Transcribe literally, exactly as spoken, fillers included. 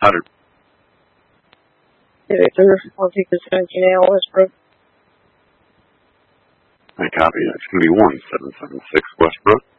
Hunter. Victor, I'll take the seventeen A L Westbrook. I copy. That's going to be one seven seven six Westbrook.